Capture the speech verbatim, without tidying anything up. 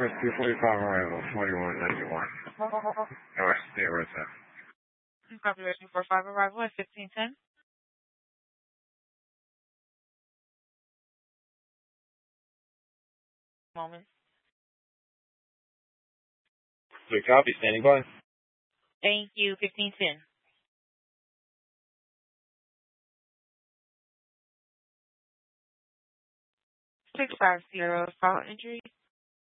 two forty-five arrival, forty-one ninety-one. North State Road seven. Copy, two forty-five arrival at fifteen ten. Moment. Good copy, standing by. Thank you, fifteen ten. six five zero, follow injury.